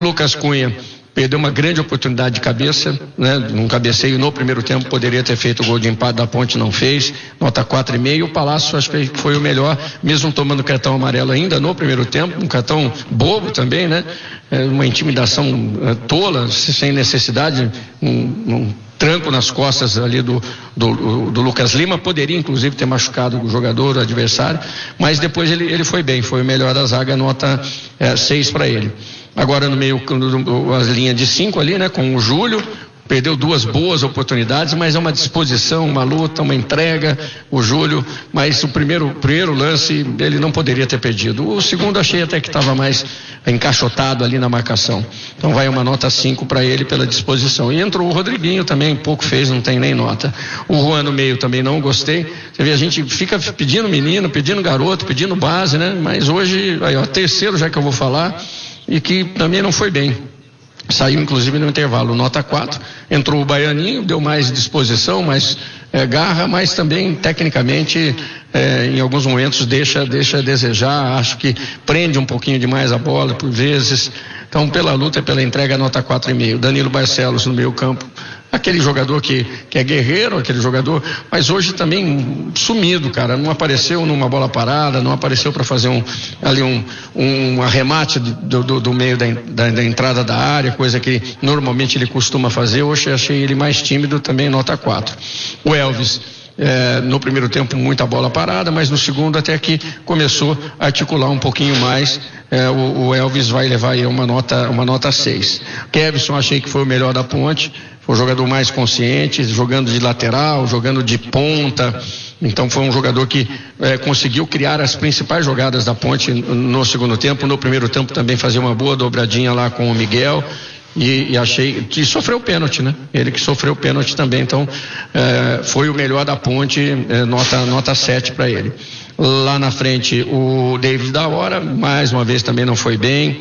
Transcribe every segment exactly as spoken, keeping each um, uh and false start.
Lucas Cunha perdeu uma grande oportunidade de cabeça, né? Num cabeceio no primeiro tempo, poderia ter feito o gol de empate da Ponte, não fez, nota quatro e meio. O Palácio acho que foi o melhor, mesmo tomando cartão amarelo ainda no primeiro tempo, um cartão bobo também, né? É uma intimidação é, tola, sem necessidade, um, um tranco nas costas ali do, do, do Lucas Lima, poderia inclusive ter machucado o jogador, o adversário, mas depois ele, ele foi bem, foi o melhor da zaga, nota é, seis para ele. Agora no meio, as linhas de cinco ali, né, com o Júlio, perdeu duas boas oportunidades, mas é uma disposição, uma luta, uma entrega, o Júlio, mas o primeiro, primeiro lance ele não poderia ter perdido. O segundo achei até que estava mais encaixotado ali na marcação. Então vai uma nota cinco para ele pela disposição. E entrou o Rodriguinho também, pouco fez, não tem nem nota. O Juan no meio também não gostei. Você vê, a gente fica pedindo menino, pedindo garoto, pedindo base, né? Mas hoje, aí ó, terceiro já que eu vou falar, e que também não foi bem. Saiu inclusive no intervalo, nota quatro. Entrou o Baianinho, deu mais disposição, mais é, garra, mas também tecnicamente é, em alguns momentos deixa, deixa a desejar. Acho que prende um pouquinho demais a bola por vezes. Então pela luta e pela entrega, nota quatro e meio. Danilo Barcelos no meio campo, aquele jogador que, que é guerreiro, aquele jogador, mas hoje também sumido, cara, não apareceu numa bola parada, não apareceu para fazer um, ali um, um arremate do, do, do meio da, da, da entrada da área, coisa que normalmente ele costuma fazer. Hoje achei ele mais tímido, também nota quatro. O Elvis, É, no primeiro tempo muita bola parada, mas no segundo até que começou a articular um pouquinho mais. É, o, o Elvis vai levar aí uma nota, uma nota seis. Kevson achei que foi o melhor da Ponte, foi o jogador mais consciente, jogando de lateral, jogando de ponta. Então foi um jogador que é, conseguiu criar as principais jogadas da Ponte no segundo tempo. No primeiro tempo também fazia uma boa dobradinha lá com o Miguel. E, e achei que sofreu pênalti, né? Ele que sofreu pênalti também, então é, foi o melhor da Ponte, é, nota, nota sete para ele. Lá na frente o David da Hora, mais uma vez também não foi bem,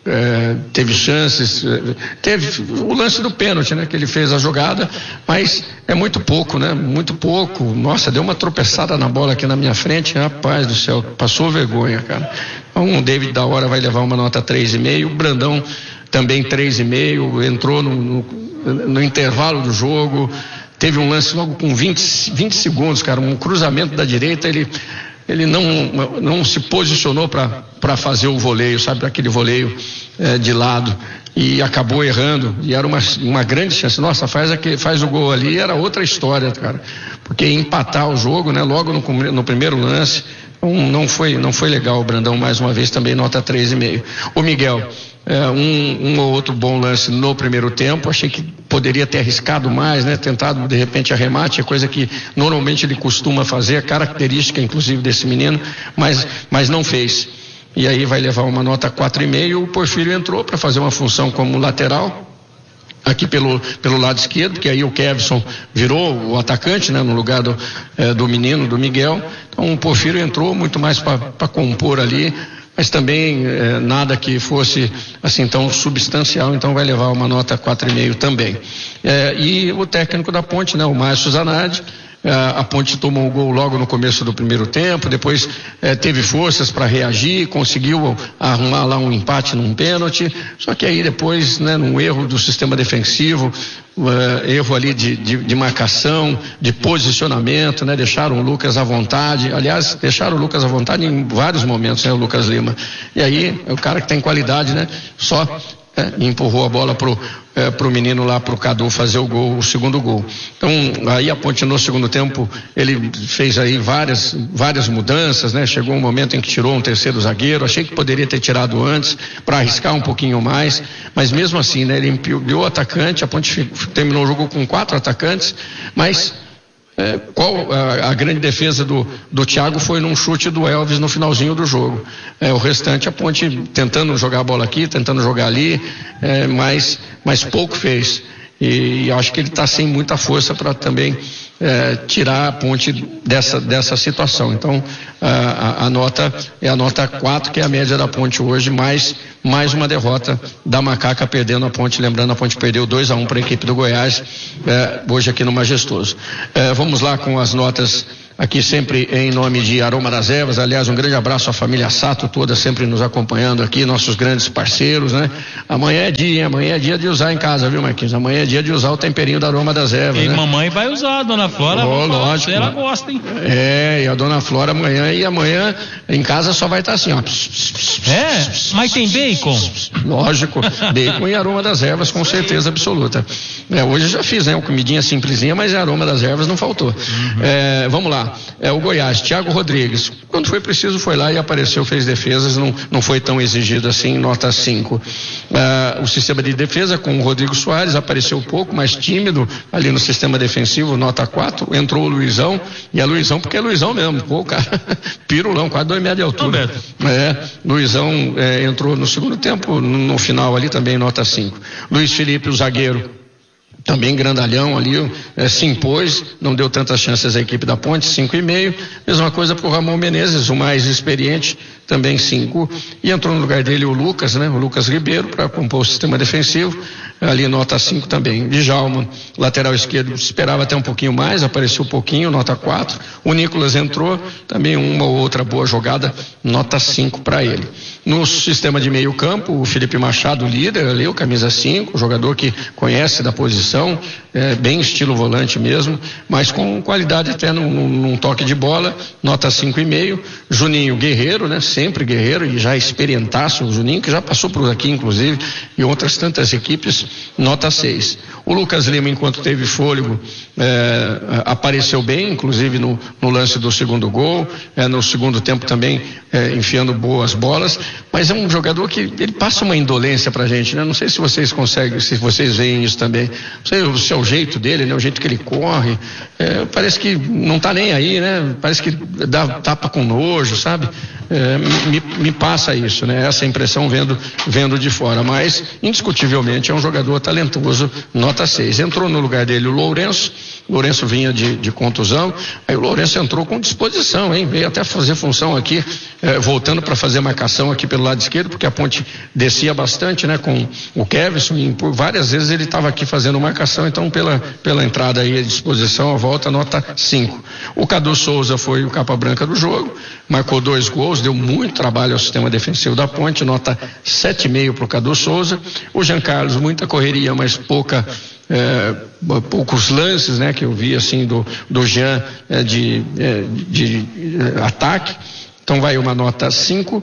é, teve chances, é, teve o lance do pênalti, né? Que ele fez a jogada, mas é muito pouco, né? Muito pouco. Nossa, deu uma tropeçada na bola aqui na minha frente, rapaz do céu, passou vergonha, cara. Então o David da Hora vai levar uma nota três e meio, o Brandão também três e meio, entrou no, no, no intervalo do jogo, teve um lance logo com vinte, vinte segundos, cara, um cruzamento da direita, ele, ele não, não se posicionou para fazer o voleio, sabe, aquele voleio é, de lado, e acabou errando, e era uma, uma grande chance. Nossa, faz, aquele, faz o gol ali, era outra história, cara, porque empatar o jogo, né, logo no, no primeiro lance, um, não foi, não foi legal. O Brandão mais uma vez também nota três e meio. O Miguel, é, um, um ou outro bom lance no primeiro tempo, achei que poderia ter arriscado mais, né? Tentado de repente arremate, é coisa que normalmente ele costuma fazer, a característica inclusive desse menino, mas, mas não fez. E aí vai levar uma nota quatro e meio. O Porfírio entrou para fazer uma função como lateral, aqui pelo, pelo lado esquerdo, que aí o Kevson virou o atacante, né, no lugar do, é, do menino, do Miguel. Então o Porfírio entrou muito mais para compor ali, mas também é, nada que fosse assim tão substancial, então vai levar uma nota quatro e meio também. É, e o técnico da Ponte, né, o Márcio Zanardi, a Ponte tomou o gol logo no começo do primeiro tempo, depois eh, teve forças para reagir, conseguiu arrumar lá um empate num pênalti, só que aí depois, né, num erro do sistema defensivo, uh, erro ali de, de, de marcação, de posicionamento, né, deixaram o Lucas à vontade, aliás, deixaram o Lucas à vontade em vários momentos, né, o Lucas Lima, e aí é o cara que tem qualidade, né, só É, empurrou a bola pro, é, pro menino lá, pro Cadu fazer o gol, o segundo gol. Então, aí a Ponte no segundo tempo, ele fez aí várias, várias mudanças, né? Chegou um momento em que tirou um terceiro zagueiro, achei que poderia ter tirado antes, para arriscar um pouquinho mais, mas mesmo assim, né? Ele empilhou o atacante, a Ponte terminou o jogo com quatro atacantes, mas É, qual a, a grande defesa do, do Thiago foi num chute do Elvis no finalzinho do jogo. É, o restante a Ponte tentando jogar a bola aqui, tentando jogar ali, é, mas, mas pouco fez. E, e acho que ele está sem muita força para também é, tirar a Ponte dessa, dessa situação. Então a, a, a nota é a nota quatro, que é a média da Ponte hoje, mais, mais uma derrota da Macaca perdendo a Ponte. Lembrando, a Ponte perdeu dois a um para a equipe do Goiás, é, hoje aqui no Majestoso. É, vamos lá com as notas aqui sempre em nome de Aroma das Ervas. Aliás, um grande abraço à família Sato toda, sempre nos acompanhando aqui, nossos grandes parceiros, né? Amanhã é dia, hein? Amanhã é dia de usar em casa, viu, Marquinhos? Amanhã é dia de usar o temperinho da Aroma das Ervas, e né? mamãe vai usar, a dona Flora, oh, lógico, ela gosta, hein? É, e a dona Flora amanhã, e amanhã em casa só vai estar assim, ó. É, mas tem bacon? Lógico, bacon e Aroma das Ervas, com certeza absoluta. É, hoje eu já fiz, né? Uma comidinha simplesinha, mas a Aroma das Ervas não faltou. Uhum. É, vamos lá, é o Goiás, Thiago Rodrigues, quando foi preciso foi lá e apareceu, fez defesas, não, não foi tão exigido assim, nota cinco. É, o sistema de defesa com o Rodrigo Soares apareceu pouco, mais tímido ali no sistema defensivo, nota quatro, entrou o Luizão, e é Luizão porque é Luizão mesmo, pô, cara, pirulão, quase dois metros de altura. É, Luizão é, entrou no segundo tempo, no, no final ali também nota cinco. Luiz Felipe, o zagueiro, também grandalhão ali, é, se impôs, não deu tantas chances à equipe da Ponte, cinco e meio. Mesma coisa para o Ramon Menezes, o mais experiente, também cinco. E entrou no lugar dele o Lucas, né? O Lucas Ribeiro, para compor o sistema defensivo, ali nota cinco também. Djalma, lateral esquerdo, esperava até um pouquinho mais, apareceu um pouquinho, nota quatro. O Nicolas entrou, também uma ou outra boa jogada, nota cinco para ele. No sistema de meio campo, o Felipe Machado, líder ali, o camisa cinco, jogador que conhece da posição, é, bem estilo volante mesmo, mas com qualidade até num, num toque de bola, nota cinco e meio. Juninho, guerreiro, né? Sempre guerreiro, e já experientaço o Juninho, que já passou por aqui inclusive, e outras tantas equipes, nota seis. O Lucas Lima, enquanto teve fôlego, é, apareceu bem, inclusive no, no lance do segundo gol, é, no segundo tempo também é, enfiando boas bolas, mas é um jogador que ele passa uma indolência pra gente, né? Não sei se vocês conseguem, se vocês veem isso também, não sei se é o jeito dele, né? O jeito que ele corre, é, parece que não tá nem aí, né? Parece que dá tapa com nojo, sabe? É, me, me passa isso, né? Essa impressão vendo, vendo de fora, mas indiscutivelmente é um jogador talentoso, nota seis. Entrou no lugar dele o Lourenço, o Lourenço vinha de, de contusão, aí o Lourenço entrou com disposição, hein? Veio até fazer função aqui, eh, voltando para fazer marcação aqui pelo lado esquerdo, porque a Ponte descia bastante, né? Com o Kevson, e por várias vezes ele estava aqui fazendo marcação, então pela, pela entrada aí, a disposição, a volta, nota cinco. O Cadu Souza foi o capa branca do jogo, marcou dois gols, deu muito trabalho ao sistema defensivo da Ponte, nota sete e meio para o Cadu Souza. O Jean Carlos, muita correria, mas pouca, é, poucos lances, né, que eu vi assim do, do Jean é, de, é, de, de ataque, então vai uma nota cinco.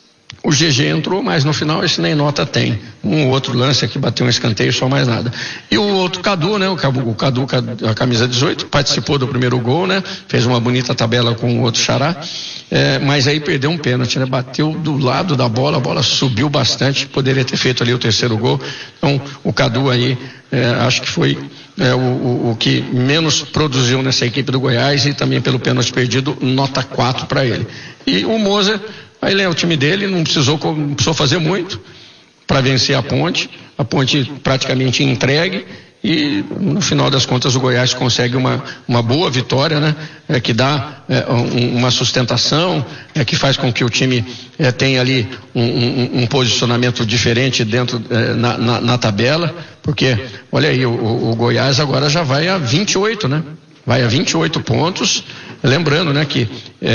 O G G entrou, mas no final esse nem nota tem. Um outro lance aqui, bateu um escanteio, só mais nada. E o outro Cadu, né? O Cadu, o Cadu a camisa dezoito, participou do primeiro gol, né? Fez uma bonita tabela com o outro Xará, é, mas aí perdeu um pênalti, né? Bateu do lado da bola, a bola subiu bastante, poderia ter feito ali o terceiro gol. Então, o Cadu aí, é, acho que foi é, o, o, o que menos produziu nessa equipe do Goiás, e também pelo pênalti perdido, nota quatro para ele. E o Moza, aí ele é o time dele, não precisou, não precisou fazer muito para vencer a Ponte, a Ponte praticamente entregue, e no final das contas o Goiás consegue uma, uma boa vitória, né? É, que dá é, um, uma sustentação, é, que faz com que o time é, tenha ali um, um, um posicionamento diferente dentro é, na, na, na tabela, porque olha aí, o, o Goiás agora já vai a vinte e oito, né? Vai a vinte e oito pontos, lembrando, né, que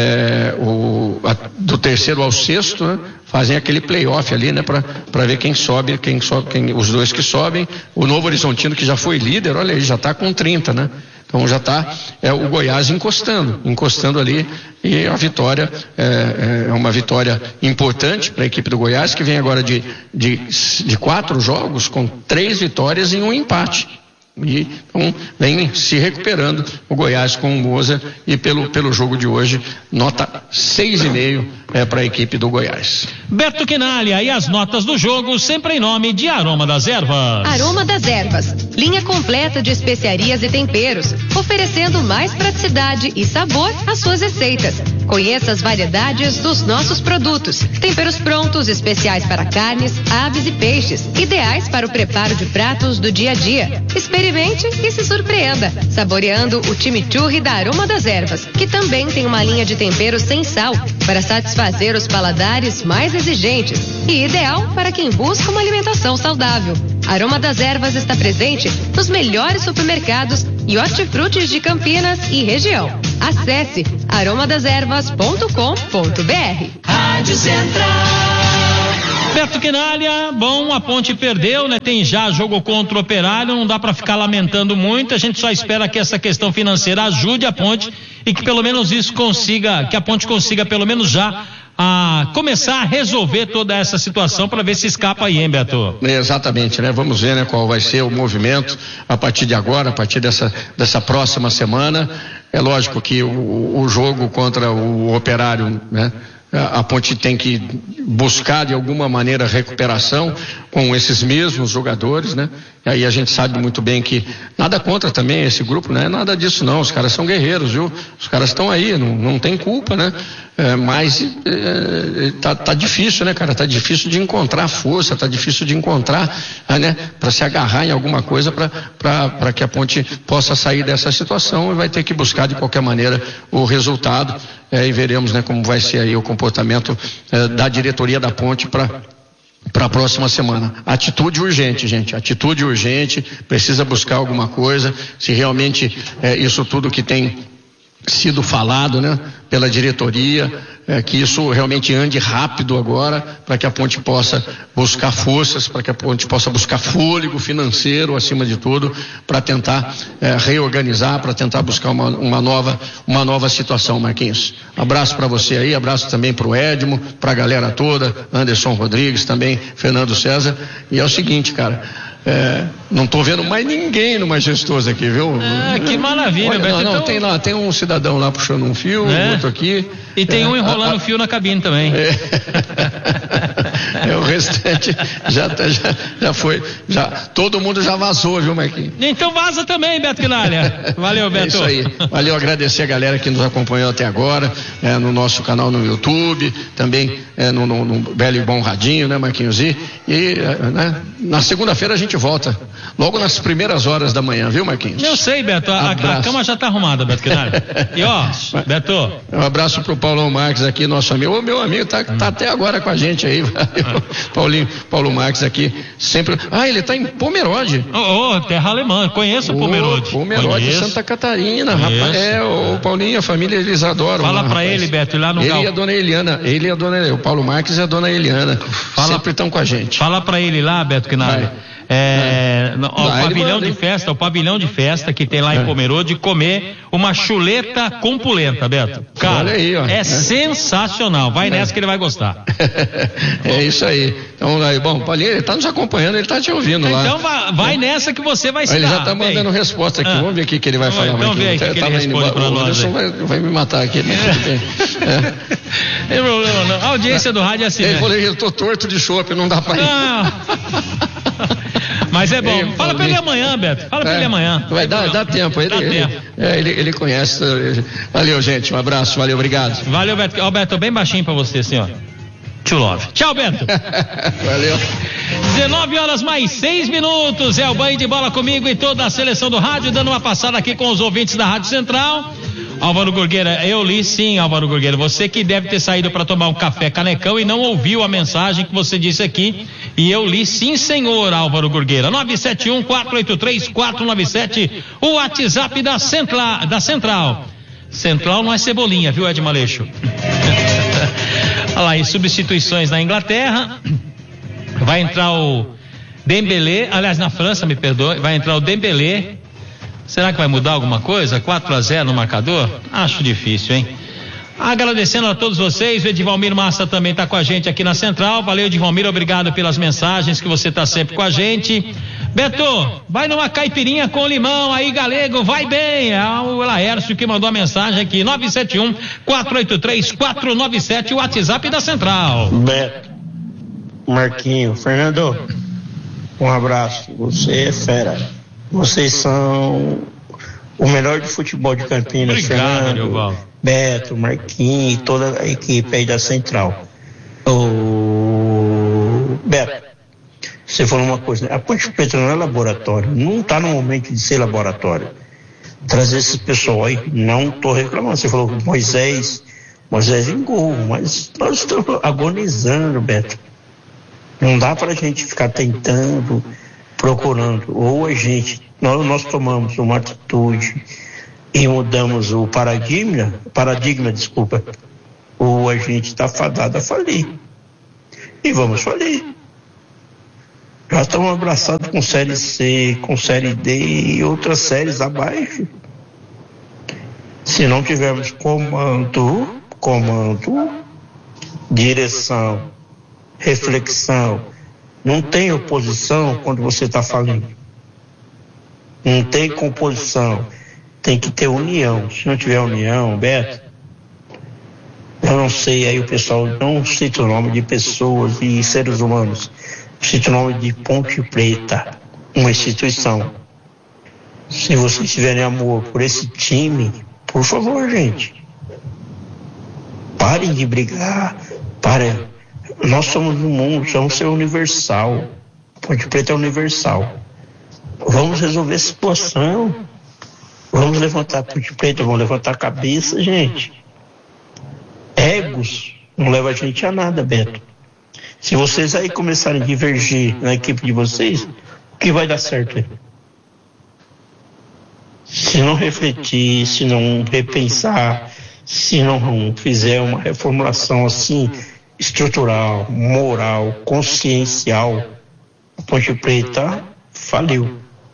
é, o, a, do terceiro ao sexto, né, fazem aquele playoff ali, né, para ver quem sobe, quem sobe, quem, os dois que sobem. O Novo Horizontino, que já foi líder, olha aí, já está com trinta, né? Então já está é, o Goiás encostando, encostando ali, e a vitória é, é uma vitória importante para a equipe do Goiás, que vem agora de, de, de quatro jogos com três vitórias e um empate. E então vem se recuperando o Goiás com o Moza, e pelo, pelo jogo de hoje, nota seis e meio é, para a equipe do Goiás. Beto Quinalha, e as notas do jogo, sempre em nome de Aroma das Ervas. Aroma das Ervas, linha completa de especiarias e temperos, oferecendo mais praticidade e sabor às suas receitas. Conheça as variedades dos nossos produtos. Temperos prontos, especiais para carnes, aves e peixes, ideais para o preparo de pratos do dia a dia. Experimente Experimente e se surpreenda, saboreando o chimichurri da Aroma das Ervas, que também tem uma linha de temperos sem sal, para satisfazer os paladares mais exigentes e ideal para quem busca uma alimentação saudável. Aroma das Ervas está presente nos melhores supermercados e hortifrutis de Campinas e região. Acesse aroma das ervas ponto com ponto b r. Rádio Central. Beto Quinalha, bom, a Ponte perdeu, né? Tem já jogo contra o Operário, não dá para ficar lamentando muito, a gente só espera que essa questão financeira ajude a Ponte e que pelo menos isso consiga, que a Ponte consiga pelo menos já a começar a resolver toda essa situação para ver se escapa aí, hein, Beto? Exatamente, né? Vamos ver, né, qual vai ser o movimento a partir de agora, a partir dessa, dessa próxima semana. É lógico que o, o jogo contra o Operário, né? A Ponte tem que buscar de alguma maneira recuperação com esses mesmos jogadores, né? E aí a gente sabe muito bem que nada contra também esse grupo, não é nada disso não, os caras são guerreiros, viu? Os caras estão aí, não, não tem culpa, né? É, mas é, tá, tá difícil, né, cara? Tá difícil de encontrar força, tá difícil de encontrar, né? Para se agarrar em alguma coisa para que a Ponte possa sair dessa situação e vai ter que buscar de qualquer maneira o resultado, é, e veremos, né, como vai ser aí o comportamento é, da diretoria da Ponte para para a próxima semana. Atitude urgente, gente, atitude urgente, precisa buscar alguma coisa, se realmente é, isso tudo que tem sido falado, né, pela diretoria, é, que isso realmente ande rápido agora, para que a Ponte possa buscar forças, para que a Ponte possa buscar fôlego financeiro, acima de tudo, para tentar é, reorganizar, para tentar buscar uma, uma nova, uma nova situação, Marquinhos. Abraço para você aí, abraço também para o Edmo, para a galera toda, Anderson Rodrigues também, Fernando César. E é o seguinte, cara, É, não estou vendo mais ninguém no Majestoso aqui, viu? Ah, que maravilha, Olha, Beto. não, não, então... tem lá, tem um cidadão lá puxando um fio, é. outro aqui. E tem é, um enrolando a, a... fio na cabine também. É, é o restante já, já, já foi, já, todo mundo já vazou, viu, Marquinhos? Então vaza também, Beto Quinalha. Valeu, Beto. É isso aí, valeu, agradecer a galera que nos acompanhou até agora, é, no nosso canal no YouTube, também é, no, no, no Belo e Bom Radinho, né, Marquinhos? E, e né, na segunda-feira a gente volta, logo nas primeiras horas da manhã, viu, Marquinhos? Eu sei, Beto, a, a cama já tá arrumada, Beto Quinalha. E ó, Beto. Um abraço pro Paulão Marques aqui, nosso amigo. O meu amigo tá, tá até agora com a gente aí, valeu. Paulinho, Paulo Marques aqui, sempre. Ah, ele tá em Pomerode. Ô, oh, terra alemã, conheço o Pomerode. Pomerode, conheço. Santa Catarina, conheço. Rapaz. É, o Paulinho, a família, eles adoram. Fala lá, pra rapaz. ele, Beto, lá no Ele gal... e a dona Eliana, ele e a dona, o Paulo Marques e a dona Eliana, Fala... sempre estão com a gente. Fala pra ele lá, Beto Quinalha. É, no, ó, Vai, o pavilhão manda, de festa, o pavilhão de festa que tem lá em Pomerode, comer uma chuleta com polenta, Beto. Cara, aí, ó, é, é sensacional. Vai é. nessa que ele vai gostar. É isso aí. Então, aí, bom, Paulinho, ele tá nos acompanhando, ele tá te ouvindo lá. Então vai, vai nessa que você vai se Ele dar. já tá mandando Bem. resposta aqui. Ah. Vamos ver o que ele vai Vamos, falar. Então vê aí o que, que ele responde pra nós. O vai, vai me matar aqui. Mas tudo bem. É. Não tem problema não. A audiência do rádio é assim. Ele né? falou, eu tô torto de chope, não dá pra ir. Não. Mas é bom. Ei, Fala pra ele amanhã, Beto. Fala é, pra ele amanhã. Vai dar, dá tempo. Ele, dá ele, tempo. É, ele, ele conhece. Valeu, gente. Um abraço. Valeu, obrigado. Valeu, Beto. Ó, Beto, bem baixinho pra você, senhor. To love. Tchau, Beto. Valeu. dezenove horas mais seis minutos. É o banho de bola comigo e toda a seleção do rádio, dando uma passada aqui com os ouvintes da Rádio Central. Álvaro Gurgueira, eu li sim, Álvaro Gurgueira. Você que deve ter saído para tomar um café canecão e não ouviu a mensagem que você disse aqui. E eu li sim, senhor Álvaro Gurgueira. nove sete um, quatro oito três, quatro nove sete, o WhatsApp da Central. Da Central. Central não é Cebolinha, viu, Ed Maleixo? Olha lá, e substituições na Inglaterra. Vai entrar o Dembélé, aliás, na França, me perdoe, vai entrar o Dembélé. Será que vai mudar alguma coisa? quatro a zero no marcador? Acho difícil, hein? Agradecendo a todos vocês, o Edivalmir Massa também está com a gente aqui na Central. Valeu, Edivalmir, obrigado pelas mensagens que você está sempre com a gente. Beto, vai numa caipirinha com limão aí, galego, vai bem. É o Laércio que mandou a mensagem aqui, nove sete um, quatro oito três, quatro nove sete, o WhatsApp da Central. Beto, Marquinho, Fernando, um abraço, você é fera. Vocês são o melhor de futebol de Campinas. Obrigado, Fernando, Beto, Marquinhos e toda a equipe aí da Central. O Beto, Você falou uma coisa, né? A Ponte Preta não é laboratório, não está no momento de ser laboratório. Trazer esse pessoal aí, não estou reclamando. Você falou que Moisés, Moisés em gol, mas nós estamos agonizando, Beto. Não dá para a gente ficar tentando, procurando. Ou a gente, nós, nós tomamos uma atitude e mudamos o paradigma, paradigma, desculpa, ou a gente está fadado a falir. E vamos falir. Já estamos abraçados com Série C, com Série D e outras séries abaixo. Se não tivermos comando, comando, direção, reflexão, não tem oposição quando você está falindo. Não tem composição. Tem que ter união. Se não tiver união, Beto, eu não sei, aí o pessoal não cita o nome de pessoas e seres humanos. Cita o nome de Ponte Preta, uma instituição. Se vocês tiverem amor por esse time, por favor, gente, parem de brigar, parem. Nós somos do mundo, somos ser universal. Ponte Preta é universal. Vamos resolver a situação. Vamos levantar a Ponte Preta, vamos levantar a cabeça, gente. Egos não leva a gente a nada, Beto. Se vocês aí começarem a divergir na equipe de vocês, o que vai dar certo aí? Se não refletir, se não repensar, se não fizer uma reformulação assim, estrutural, moral, consciencial, a Ponte Preta faliu.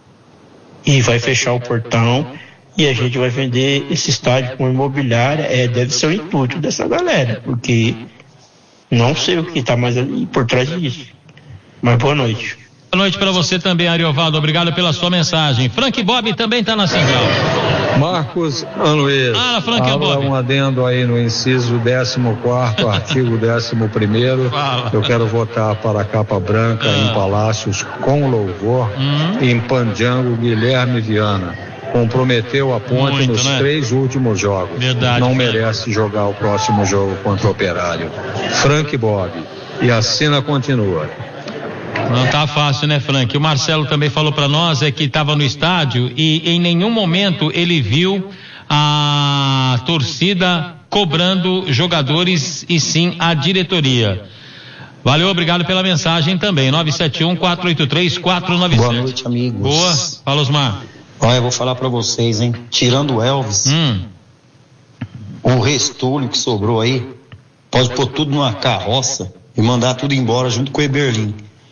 E vai fechar o portão e a gente vai vender esse estádio com imobiliária. É, deve ser o intuito dessa galera, porque não sei o que está mais ali por trás disso. Mas boa noite. Boa noite para você também, Ariovaldo. Obrigado pela sua mensagem. Frank Bob também está na central. Marcos Anuês. Ah, Frank Bob. Um adendo aí no inciso décimo quarto, artigo décimo primeiro. Eu quero votar para a capa branca ah. em Palácios com louvor. Uhum. Em Pandiango, Guilherme Viana. Comprometeu a Ponte Muito, nos né? três últimos jogos. Verdade, Não cara. merece jogar o próximo jogo contra o Operário. Frank Bob. E a cena continua. Não tá fácil, né, Frank? O Marcelo também falou para nós é que estava no estádio e em nenhum momento ele viu a torcida cobrando jogadores e sim a diretoria. Valeu, obrigado pela mensagem também. nove sete um, quatro oito três, quatro nove sete. Boa noite, amigos. Boa. Fala, Osmar. Olha, eu vou falar para vocês, hein? Tirando o Elvis, hum. o restolho que sobrou aí, pode pôr tudo numa carroça e mandar tudo embora junto com o Eberlin.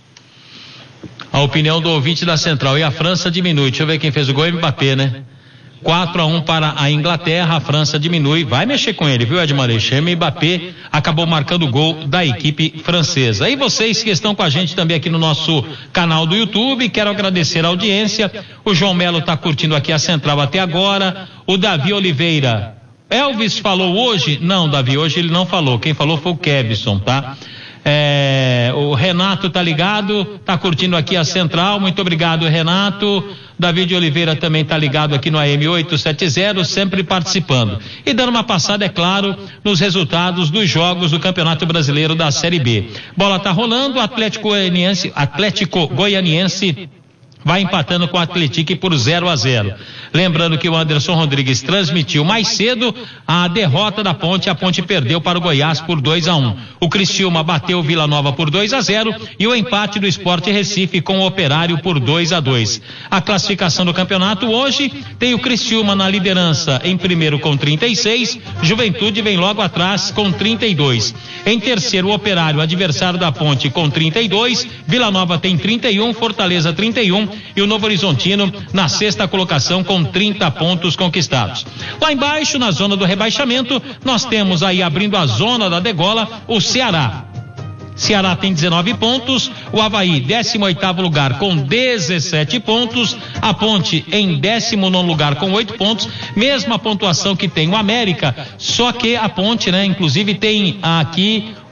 A opinião do ouvinte da Central. E a França diminui. Deixa eu ver quem fez o gol. Mbappé, né? quatro a um para a Inglaterra. A França diminui. Vai mexer com ele, viu, Edmar? Chama Mbappé. Acabou marcando o gol da equipe francesa. E vocês que estão com a gente também aqui no nosso canal do YouTube. Quero agradecer a audiência. O João Melo está curtindo aqui a Central até agora. O Davi Oliveira. Elvis falou hoje? Não, Davi, hoje ele não falou. Quem falou foi o Kevson, tá? É, o Renato tá ligado, tá curtindo aqui a Central, muito obrigado, Renato. David Oliveira também tá ligado aqui no A M oitocentos e setenta, sempre participando. E dando uma passada, é claro, nos resultados dos jogos do Campeonato Brasileiro da Série B. Bola tá rolando, Atlético Goianiense, Atlético Goianiense vai empatando com o Atlético por zero a zero. Lembrando que o Anderson Rodrigues transmitiu mais cedo a derrota da Ponte. A Ponte perdeu para o Goiás por dois a um. O Criciúma bateu o Vila Nova por dois a zero e o empate do Sport Recife com o Operário por dois a dois. A classificação do campeonato hoje tem o Criciúma na liderança em primeiro com trinta e seis, Juventude vem logo atrás com trinta e dois. Em terceiro, o Operário, adversário da Ponte, com trinta e dois, Vila Nova tem trinta e um, Fortaleza trinta e um e o Novo Horizontino na sexta colocação com trinta pontos conquistados. Lá embaixo, na zona do rebaixamento, nós temos aí abrindo a zona da degola o Ceará. Ceará tem dezenove pontos, o Avaí décimo oitavo lugar com dezessete pontos, a Ponte em décimo nono lugar com oito pontos, mesma pontuação que tem o América, só que a Ponte, né, inclusive tem aqui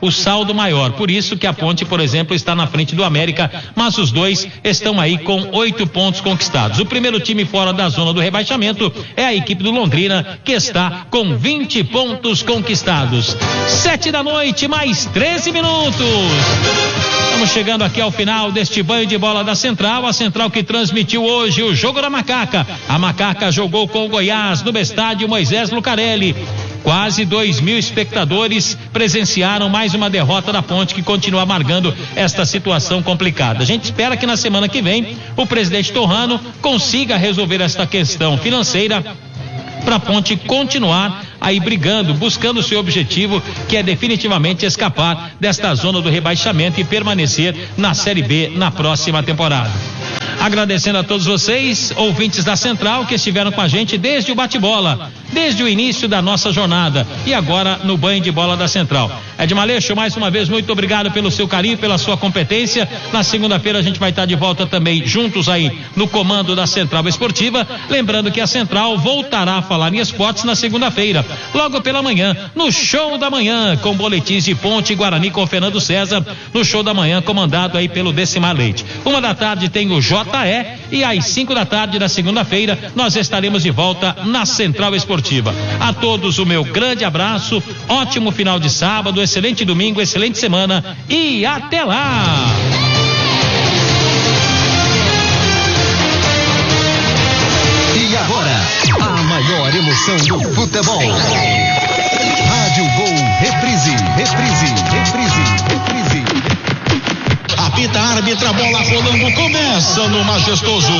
o saldo maior. Por isso que a Ponte, por exemplo, está na frente do América, mas os dois estão aí com oito pontos conquistados. O primeiro time fora da zona do rebaixamento é a equipe do Londrina, que está com vinte pontos conquistados. Sete da noite, mais treze minutos. Estamos chegando aqui ao final deste banho de bola da Central, a Central que transmitiu hoje o jogo da Macaca. A Macaca jogou com o Goiás no estádio Moisés Lucarelli. Quase dois mil espectadores presenciaram mais uma derrota da Ponte, que continua amargando esta situação complicada. A gente espera que na semana que vem o presidente Torrano consiga resolver esta questão financeira para a Ponte continuar aí brigando, buscando o seu objetivo, que é definitivamente escapar desta zona do rebaixamento e permanecer na Série B na próxima temporada. Agradecendo a todos vocês, ouvintes da Central, que estiveram com a gente desde o bate-bola, desde o início da nossa jornada e agora no banho de bola da Central. Edmar Leixo, mais uma vez, muito obrigado pelo seu carinho, pela sua competência. Na segunda-feira a gente vai estar de volta também juntos aí no comando da Central Esportiva. Lembrando que a Central voltará a falar em esportes na segunda-feira, logo pela manhã, no Show da Manhã, com boletins de Ponte e Guarani com Fernando César, no Show da Manhã, comandado aí pelo Decimar Leite. Uma da tarde tem o J E e às cinco da tarde da segunda-feira nós estaremos de volta na Central Esportiva. A todos o meu grande abraço, ótimo final de sábado, excelente domingo, excelente semana e até lá! E agora, a maior emoção do futebol. Rádio Gol, reprise, reprise, reprise, reprise. Apita a árbitra, a bola rolando, começa no majestoso.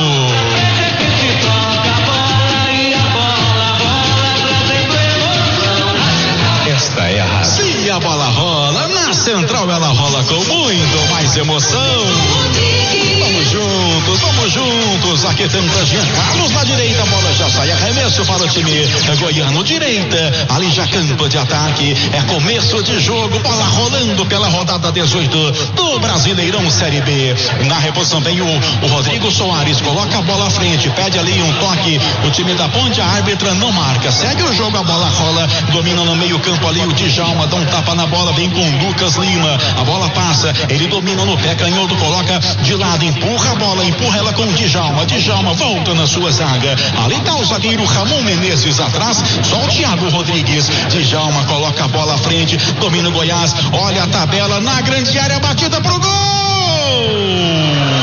Esta é a rádio. Se a bola rola, na Central ela rola com muito mais emoção. Vamos juntos, vamos juntos. Aqui tenta Jean Carlos na direita, a bola já sai. Arremesso para o time goiano, direita. Ali já campo de ataque. É começo de jogo, bola rolando pela rodada dezoito do Brasileirão Série B. Na reposição vem o, o Rodrigo Soares, coloca a bola à frente, pede ali um toque. O time da Ponte, a árbitra não marca. Segue o jogo, a bola rola, domina no meio campo ali o Djalma, dá um tapa na bola, vem com Lucas Lima. A bola passa, ele domina no pé canhoto, coloca de lado, empurra a bola, empurra ela com o Djalma. Djalma volta na sua zaga. Ali tá o zagueiro Ramon Menezes atrás, só o Thiago Rodrigues. Djalma coloca a bola à frente, domina o Goiás, olha a tabela na grande área, batida pro gol!